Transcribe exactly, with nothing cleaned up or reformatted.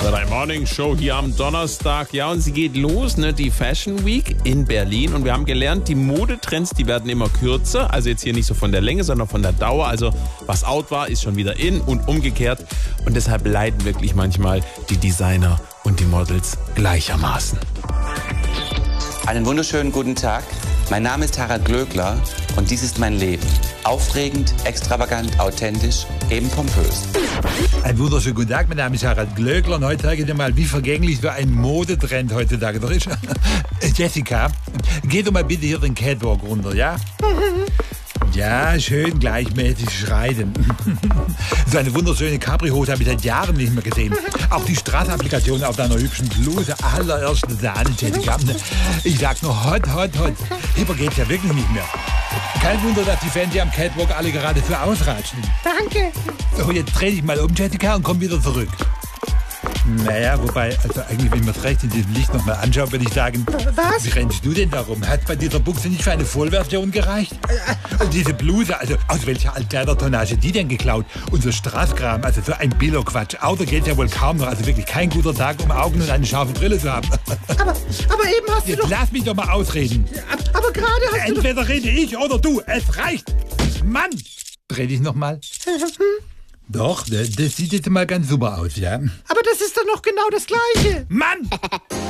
Saturday Morning Show hier am Donnerstag. Ja, und sie geht los, ne? Die Fashion Week in Berlin. Und wir haben gelernt, die Modetrends, die werden immer kürzer. Also jetzt hier nicht so von der Länge, sondern von der Dauer. Also was out war, ist schon wieder in und umgekehrt. Und deshalb leiden wirklich manchmal die Designer und die Models gleichermaßen. Einen wunderschönen guten Tag. Mein Name ist Harald Glöckler und dies ist mein Leben. Aufregend, extravagant, authentisch, eben pompös. Einen wunderschönen guten Tag, mein Name ist Harald Glöckler und heute zeige ich dir mal, wie vergänglich so ein Modetrend heutzutage doch ist. Jessica, geh doch mal bitte hier den Catwalk runter, ja? Ja, schön gleichmäßig schreiten. So eine wunderschöne Capri-Hose habe ich seit Jahren nicht mehr gesehen. Auch die Straßapplikation auf deiner hübschen Bluse, allererste Sahne, Jessica. Ich sag nur hot, hot, hot. Hipper geht's ja wirklich nicht mehr. Kein Wunder, dass die Fans hier am Catwalk alle gerade für ausratschen. Danke. So, jetzt dreh dich mal um, Jessica, und komm wieder zurück. Naja, wobei, also eigentlich, wenn ich mir das recht in diesem Licht nochmal anschaue, würde ich sagen, was? Wie rennst du denn darum? Hat bei dieser Buchse nicht für eine Vollversion gereicht? Und diese Bluse, also aus welcher Alterna-Tonnage die denn geklaut? Unser Straßkram, also so ein Billo-Quatsch. Auto geht ja wohl kaum noch, also wirklich kein guter Tag, um Augen und eine scharfe Brille zu haben. Aber, aber eben hast du Jetzt doch... lass mich doch mal ausreden. Aber gerade hast du doch... Entweder rede ich oder du, es reicht. Mann! Dreh dich nochmal. Doch, das sieht jetzt mal ganz super aus, ja? Aber das ist doch noch genau das Gleiche. Mann!